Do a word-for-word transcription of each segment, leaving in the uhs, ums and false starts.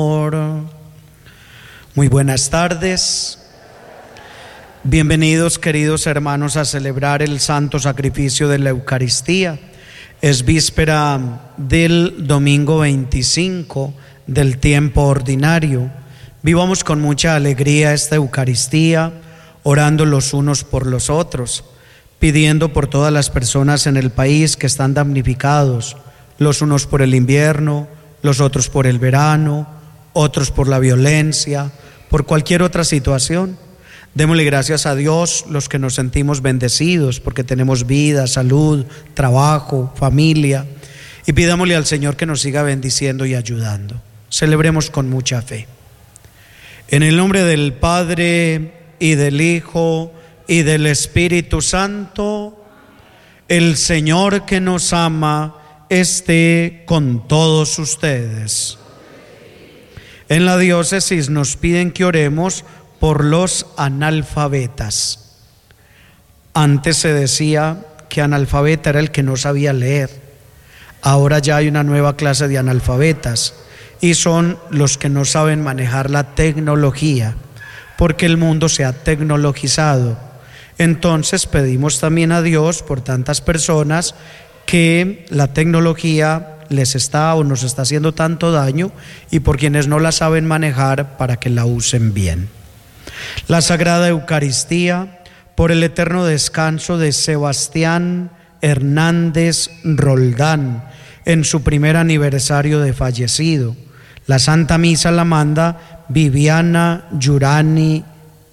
Muy buenas tardes. Bienvenidos, queridos hermanos, a celebrar el santo sacrificio de la Eucaristía. Es víspera del domingo veinticinco del tiempo ordinario. Vivamos con mucha alegría esta Eucaristía, orando los unos por los otros, pidiendo por todas las personas en el país que están damnificados, los unos por el invierno, los otros por el verano, otros por la violencia, por cualquier otra situación. Démosle gracias a Dios los que nos sentimos bendecidos porque tenemos vida, salud, trabajo, familia, y pidámosle al Señor que nos siga bendiciendo y ayudando. Celebremos con mucha fe. En el nombre del Padre y del Hijo y del Espíritu Santo, el Señor que nos ama esté con todos ustedes. En la diócesis nos piden que oremos por los analfabetas. Antes se decía que analfabeta era el que no sabía leer. Ahora ya hay una nueva clase de analfabetas y son los que no saben manejar la tecnología, porque el mundo se ha tecnologizado. Entonces pedimos también a Dios por tantas personas que la tecnología les está o nos está haciendo tanto daño, y por quienes no la saben manejar, para que la usen bien. La Sagrada Eucaristía, por el eterno descanso de Sebastián Hernández Roldán en su primer aniversario de fallecido. La Santa Misa la manda Viviana Yurani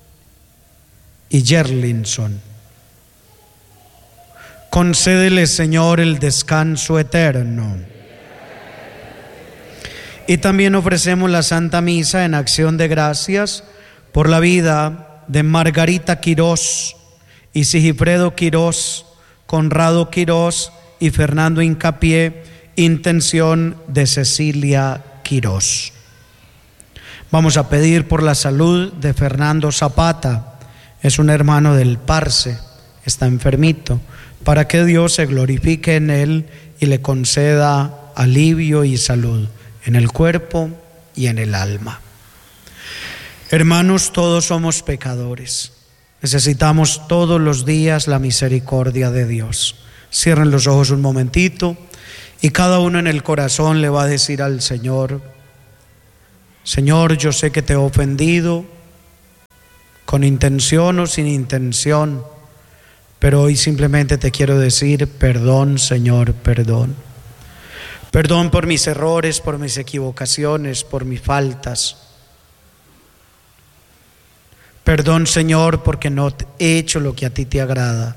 y Yerlinson. Concédele, Señor, el descanso eterno. Y también ofrecemos la Santa Misa en acción de gracias por la vida de Margarita Quirós y Sigifredo Quirós, Conrado Quirós y Fernando Hincapié, intención de Cecilia Quirós. Vamos a pedir por la salud de Fernando Zapata, es un hermano del Parce, está enfermito, para que Dios se glorifique en él y le conceda alivio y salud en el cuerpo y en el alma. Hermanos, todos somos pecadores. Necesitamos todos los días la misericordia de Dios. Cierren los ojos un momentito y cada uno en el corazón le va a decir al Señor: Señor, yo sé que te he ofendido con intención o sin intención, pero hoy simplemente te quiero decir perdón, Señor, perdón. Perdón por mis errores, por mis equivocaciones, por mis faltas. Perdón, Señor, porque no he hecho lo que a ti te agrada.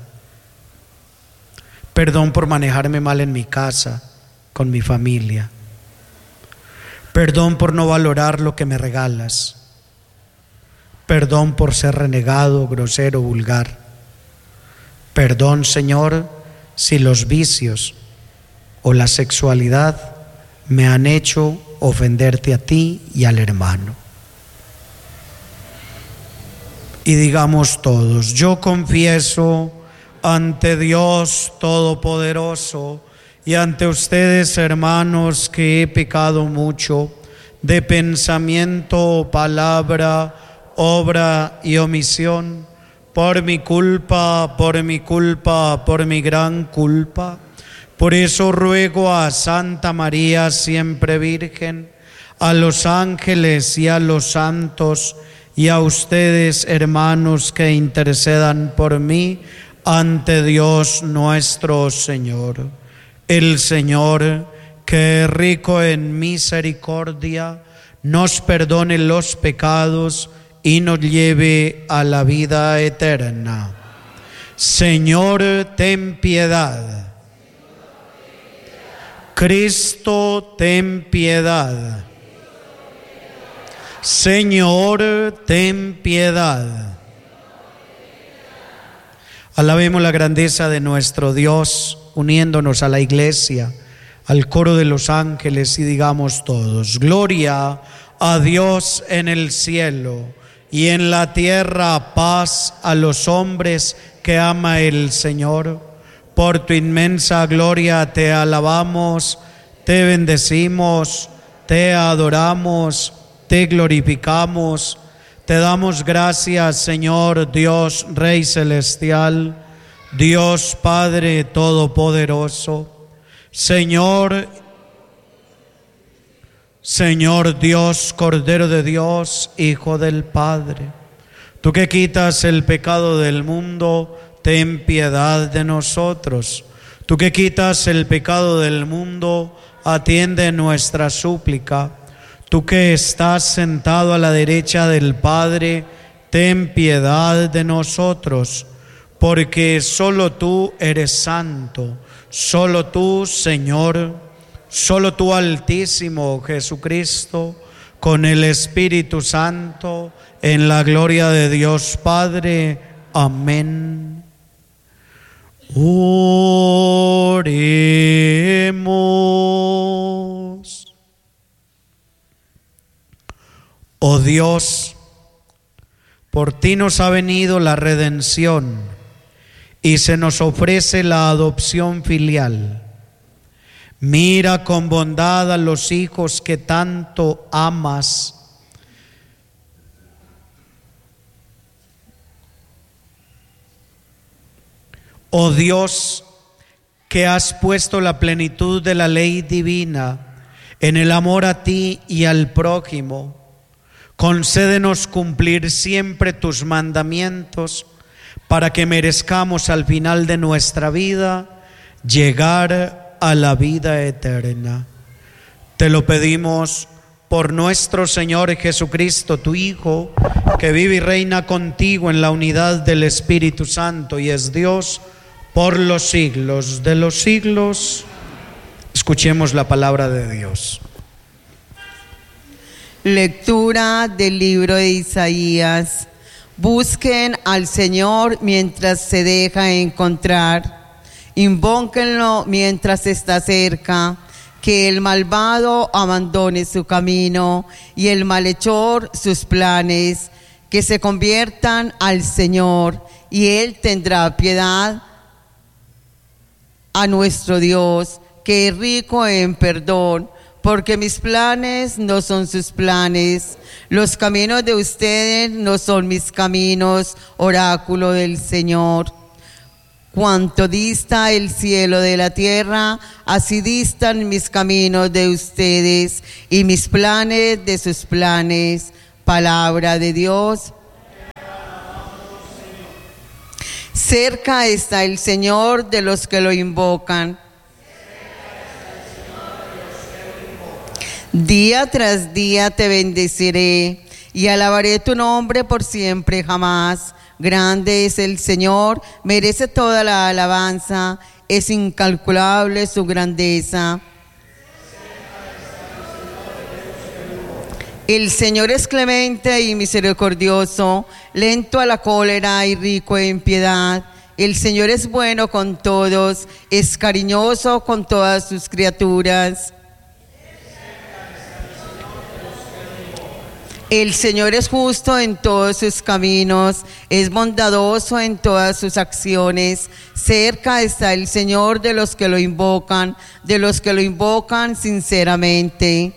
Perdón por manejarme mal en mi casa, con mi familia. Perdón por no valorar lo que me regalas. Perdón por ser renegado, grosero, vulgar. Perdón, Señor, si los vicios o la sexualidad me han hecho ofenderte a ti y al hermano. Y digamos todos: yo confieso ante Dios Todopoderoso y ante ustedes, hermanos, que he pecado mucho de pensamiento, palabra, obra y omisión, por mi culpa, por mi culpa, por mi gran culpa. Por eso ruego a Santa María, siempre Virgen, a los ángeles y a los santos, y a ustedes, hermanos, que intercedan por mí ante Dios nuestro Señor. El Señor, que es rico en misericordia, nos perdone los pecados y nos lleve a la vida eterna. Señor, ten piedad. Cristo, ten piedad. Señor, ten piedad. Alabemos la grandeza de nuestro Dios, uniéndonos a la iglesia, al coro de los ángeles, y digamos todos: gloria a Dios en el cielo, y en la tierra paz a los hombres que ama el Señor. Por tu inmensa gloria te alabamos, te bendecimos, te adoramos, te glorificamos, te damos gracias, Señor Dios, Rey celestial, Dios Padre todopoderoso, Señor, Señor Dios, Cordero de Dios, Hijo del Padre. Tú que quitas el pecado del mundo, ten piedad de nosotros. Tú que quitas el pecado del mundo, atiende nuestra súplica. Tú que estás sentado a la derecha del Padre, ten piedad de nosotros, porque solo tú eres santo, solo tú, Señor, solo tú, Altísimo Jesucristo, con el Espíritu Santo, en la gloria de Dios Padre. Amén. Oremos. Oh Dios, por ti nos ha venido la redención y se nos ofrece la adopción filial. Mira con bondad a los hijos que tanto amas. Oh Dios, que has puesto la plenitud de la ley divina en el amor a ti y al prójimo, concédenos cumplir siempre tus mandamientos para que merezcamos al final de nuestra vida llegar a la vida eterna. Te lo pedimos por nuestro Señor Jesucristo, tu Hijo, que vive y reina contigo en la unidad del Espíritu Santo y es Dios por los siglos de los siglos. Escuchemos la palabra de Dios. Lectura del libro de Isaías. Busquen al Señor mientras se deja encontrar. Invóquenlo mientras está cerca, que el malvado abandone su camino y el malhechor sus planes, que se conviertan al Señor y Él tendrá piedad, a nuestro Dios, que es rico en perdón, porque mis planes no son sus planes, los caminos de ustedes no son mis caminos, oráculo del Señor. Cuanto dista el cielo de la tierra, así distan mis caminos de ustedes y mis planes de sus planes. Palabra de Dios. Cerca está el Señor de los que lo invocan. Día tras día te bendeciré y alabaré tu nombre por siempre jamás. Grande es el Señor, merece toda la alabanza, es incalculable su grandeza. El Señor es clemente y misericordioso, lento a la cólera y rico en piedad. El Señor es bueno con todos, es cariñoso con todas sus criaturas. El Señor es justo en todos sus caminos, es bondadoso en todas sus acciones. Cerca está el Señor de los que lo invocan, de los que lo invocan sinceramente.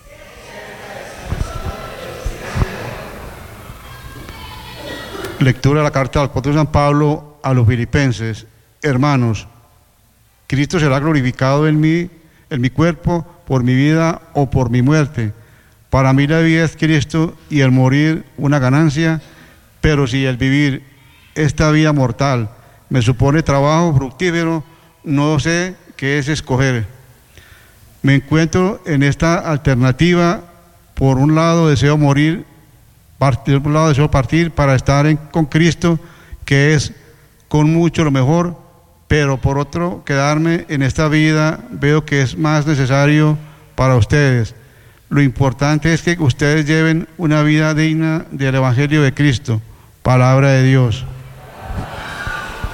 Lectura de la carta del apóstol San Pablo a los Filipenses. Hermanos, Cristo será glorificado en mí, en mi cuerpo, por mi vida o por mi muerte. Para mí la vida es Cristo y el morir una ganancia, pero si el vivir esta vida mortal me supone trabajo fructífero, no sé qué es escoger. Me encuentro en esta alternativa. Por un lado deseo morir, partir, por un lado deseo partir para estar en, con Cristo, que es con mucho lo mejor, pero por otro quedarme en esta vida veo que es más necesario para ustedes. Lo importante es que ustedes lleven una vida digna del Evangelio de Cristo. Palabra de Dios.